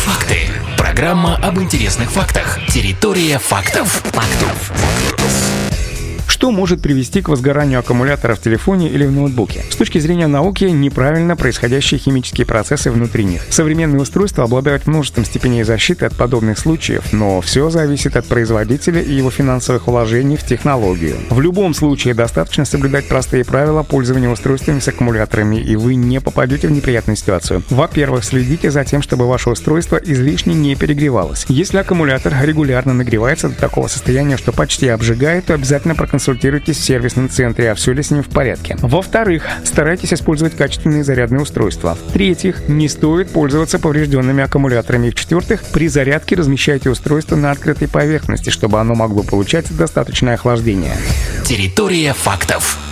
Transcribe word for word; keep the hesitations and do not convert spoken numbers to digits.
Факты. Программа об интересных фактах. Территория фактов. Фактов. Что может привести к возгоранию аккумулятора в телефоне или в ноутбуке? С точки зрения науки, неправильно происходящие химические процессы внутри них. Современные устройства обладают множеством степеней защиты от подобных случаев, но все зависит от производителя и его финансовых вложений в технологию. В любом случае достаточно соблюдать простые правила пользования устройствами с аккумуляторами, и вы не попадете в неприятную ситуацию. Во-первых, следите за тем, чтобы ваше устройство излишне не перегревалось. Если аккумулятор регулярно нагревается до такого состояния, что почти обжигает, то обязательно проконсультируйтесь Консультируйтесь в сервисном центре, а все ли с ним в порядке. Во-вторых, старайтесь использовать качественные зарядные устройства. В-третьих, не стоит пользоваться поврежденными аккумуляторами. И в-четвертых, при зарядке размещайте устройство на открытой поверхности, чтобы оно могло получать достаточное охлаждение. Территория фактов.